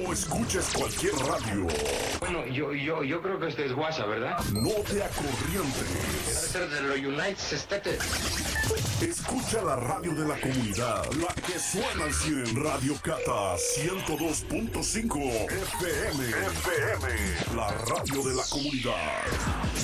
No escuches cualquier radio. Bueno, yo creo que este es WhatsApp, ¿verdad? No te acorrientes. Debe ser de los United States. Escucha la radio de la comunidad, la que suena al 100. Radio Cata 102.5 FM. La radio de la comunidad.